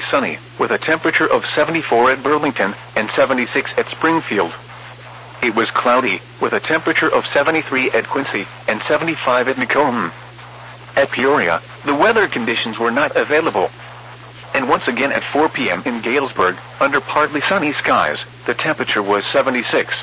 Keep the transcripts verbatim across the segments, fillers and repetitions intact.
partly sunny, with a temperature of seventy-four at Burlington and seventy-six at Springfield. It was cloudy, with a temperature of seventy-three at Quincy and seventy-five at Macomb. At Peoria, the weather conditions were not available. And once again at four p m in Galesburg, under partly sunny skies, the temperature was seventy-six.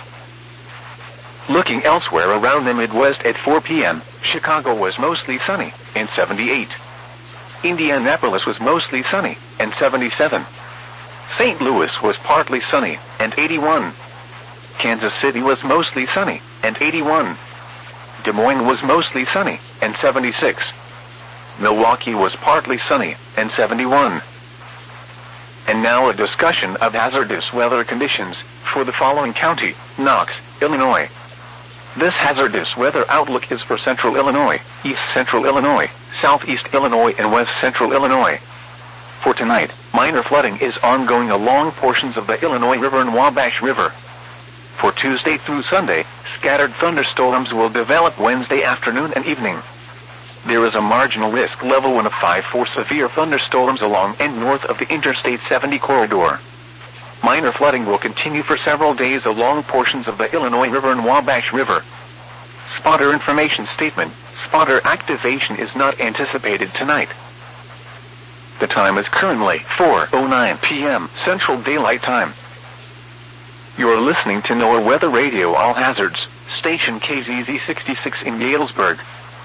Looking elsewhere around the Midwest at four p m, Chicago was mostly sunny, and seventy-eight. Indianapolis was mostly sunny, and seventy-seven. Saint Louis was partly sunny, and eighty-one. Kansas City was mostly sunny, and eighty-one. Des Moines was mostly sunny, and seventy-six. Milwaukee was partly sunny, and seventy-one. And now a discussion of hazardous weather conditions for the following county: Knox, Illinois. This hazardous weather outlook is for central Illinois, east central Illinois, southeast Illinois, and west central Illinois. For tonight, minor flooding is ongoing along portions of the Illinois River and Wabash River. For Tuesday through Sunday, scattered thunderstorms will develop Wednesday afternoon and evening. There is a marginal risk level one of five for severe thunderstorms along and north of the Interstate seventy corridor. Minor flooding will continue for several days along portions of the Illinois River and Wabash River. Spotter information statement: spotter activation is not anticipated tonight. The time is currently four oh nine p m Central Daylight Time. You are listening to NOAA Weather Radio All Hazards, station K Z Z sixty-six in Galesburg.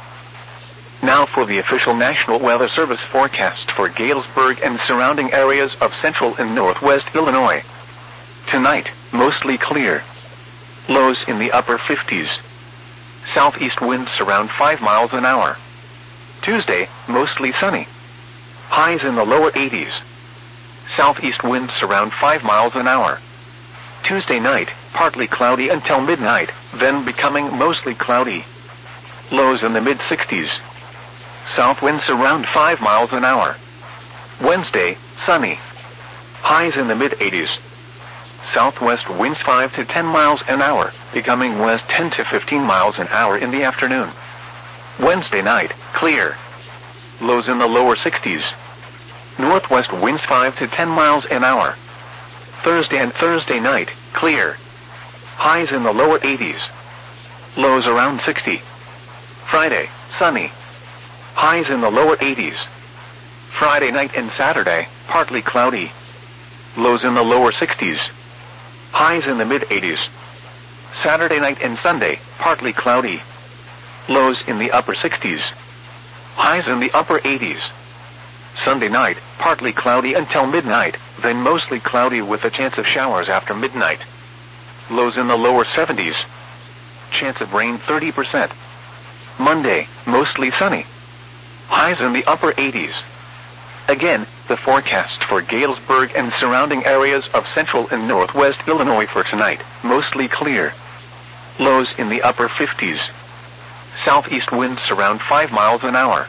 Now for the official National Weather Service forecast for Galesburg and surrounding areas of central and northwest Illinois. Tonight, mostly clear. Lows in the upper fifties. Southeast winds around five miles an hour. Tuesday, mostly sunny. Highs in the lower eighties. Southeast winds around five miles an hour. Tuesday night, partly cloudy until midnight, then becoming mostly cloudy. Lows in the mid sixties. South winds around five miles an hour. Wednesday, sunny. Highs in the mid eighties. Southwest winds five to ten miles an hour, becoming west ten to fifteen miles an hour in the afternoon. Wednesday night, clear. Lows in the lower sixties. Northwest winds five to ten miles an hour. Thursday and Thursday night, clear. Highs in the lower eighties. Lows around sixty. Friday, sunny. Highs in the lower eighties. Friday night and Saturday, partly cloudy. Lows in the lower sixties. Highs in the mid eighties. Saturday night and Sunday, partly cloudy. Lows in the upper sixties. Highs in the upper eighties. Sunday night, partly cloudy until midnight, then mostly cloudy with a chance of showers after midnight. Lows in the lower seventies. Chance of rain thirty percent. Monday, mostly sunny. Highs in the upper eighties. Again, the forecast for Galesburg and surrounding areas of central and northwest Illinois for tonight: mostly clear. Lows in the upper fifties. Southeast winds around five miles an hour.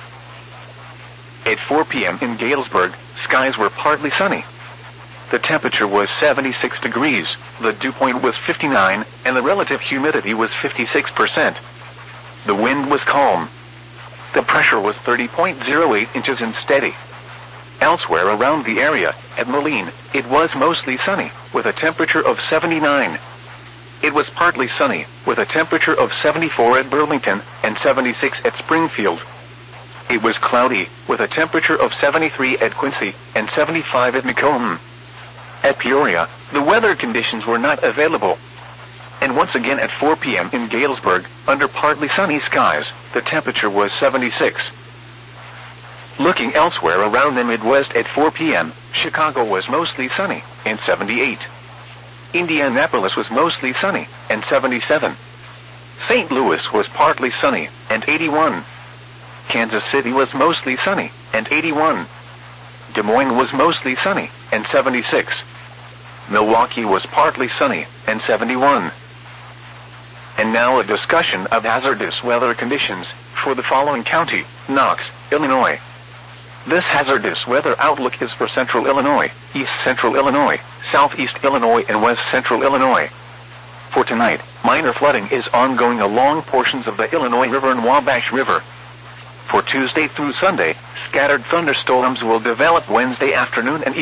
At four p m in Galesburg, skies were partly sunny. The temperature was seventy-six degrees, the dew point was fifty-nine, and the relative humidity was fifty-six percent. The wind was calm. The pressure was thirty point zero eight inches and steady. Elsewhere around the area, at Moline, it was mostly sunny, with a temperature of seventy-nine. It was partly sunny, with a temperature of seventy-four at Burlington and seventy-six at Springfield. It was cloudy, with a temperature of seventy-three at Quincy and seventy-five at Macomb. At Peoria, the weather conditions were not available. And once again at four p m in Galesburg, under partly sunny skies, the temperature was seventy-six. Looking elsewhere around the Midwest at four p m, Chicago was mostly sunny, and seventy-eight. Indianapolis was mostly sunny, and seventy-seven. Saint Louis was partly sunny, and eighty-one. Kansas City was mostly sunny, and eighty-one. Des Moines was mostly sunny, and seventy-six. Milwaukee was partly sunny, and seventy-one. And now a discussion of hazardous weather conditions for the following county: Knox, Illinois. This hazardous weather outlook is for central Illinois, east central Illinois, southeast Illinois, and west central Illinois. For tonight, minor flooding is ongoing along portions of the Illinois River and Wabash River. For Tuesday through Sunday, scattered thunderstorms will develop Wednesday afternoon and evening.